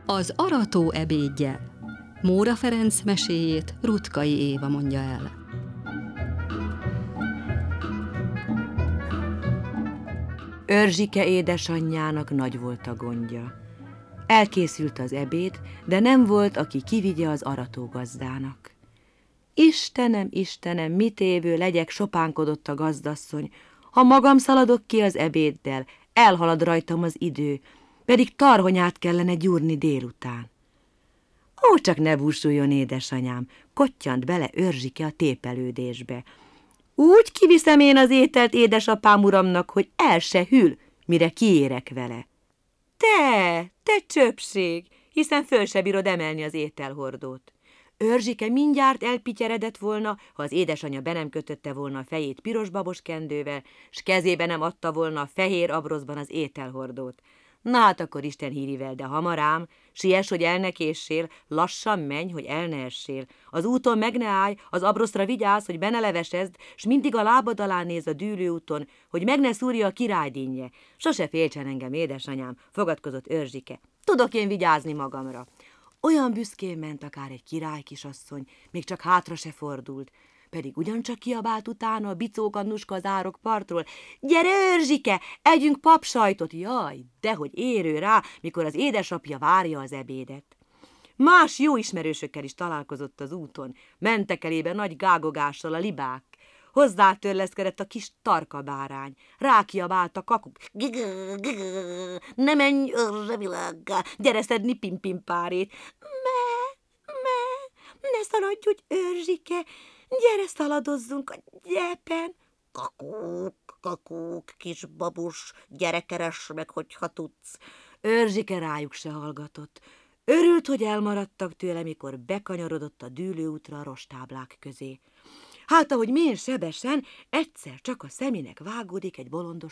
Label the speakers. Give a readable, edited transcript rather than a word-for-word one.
Speaker 1: Az arató ebédje. Móra Ferenc meséjét Rutkai Éva mondja el.
Speaker 2: Örzsike édesanyjának nagy volt a gondja. Elkészült az ebéd, de nem volt, aki kivigye az aratógazdának. Istenem, Istenem, mit évő legyek, sopánkodott a gazdasszony. Ha magam szaladok ki az ebéddel, elhalad rajtam az idő, pedig tarhonyát kellene gyúrni délután. Ó, csak ne búsuljon, édesanyám, kottyant bele Örzsike a tépelődésbe. Úgy kiviszem én az ételt édesapám uramnak, hogy el se hűl, mire kiérek vele. Te csöpség, hiszen föl se bírod emelni az ételhordót. Örzsike mindjárt elpityeredett volna, ha az édesanyja be nem kötötte volna a fejét piros babos kendővel, s kezébe nem adta volna a fehér abroszban az ételhordót. Na hát akkor Isten hírivel, de hamarám, siess, hogy el ne késsél, lassan menj, hogy el ne essél. Az úton meg ne állj, az abroszra vigyázz, hogy be ne levesezd, s mindig a lábad alá néz a dűlőúton, hogy meg ne szúrja a királydínnye. Sose féltsen engem, édesanyám, fogadkozott Örzsike. Tudok én vigyázni magamra. Olyan büszkén ment akár egy király kisasszony, még csak hátra se fordult. Pedig ugyancsak kiabált utána a bicók Annuska az árokpartról. Gyere, Örzsike, együnk papsajtot! Jaj, dehogy érő rá, mikor az édesapja várja az ebédet. Más jó ismerősökkel is találkozott az úton. Mentek elébe nagy gágogással a libák. Hozzátörleszkedett a kis tarkabárány. Rákiabált a kakuk. Ne menj őrre világgá, gyere szedni pimpimpárét. Ne szaladj, Örzsike, gyere szaladozzunk a gyepen. Kakuk, kis babus, gyere keress meg, hogyha tudsz. Örzsike rájuk se hallgatott. Örült, hogy elmaradtak tőle, mikor bekanyarodott a dűlőútra a rostáblák közé. Hát, ahogy mén sebesen, egyszer csak a szemének vágódik egy bolondos